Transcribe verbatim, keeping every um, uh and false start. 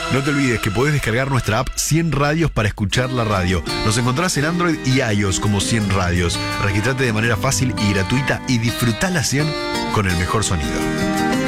No te olvides que podés descargar nuestra app cien Radios para escuchar la radio. Nos encontrás en Android y iOS como cien Radios. Registrate de manera fácil y gratuita y disfrutá la cien con el mejor sonido.